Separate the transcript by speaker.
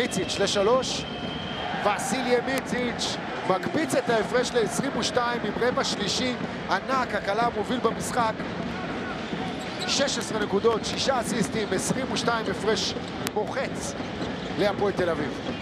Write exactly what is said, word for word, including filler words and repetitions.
Speaker 1: איציץ' לשלוש. וסיליה מיציץ' מקפיץ את ההפרש ל-עשרים ושתיים עם רבע שלישי ענק, הקלה מוביל במשחק. שש עשרה נקודות, שישה אסיסטים, עשרים ושתיים הפרש מוחץ להפועל תל אביב.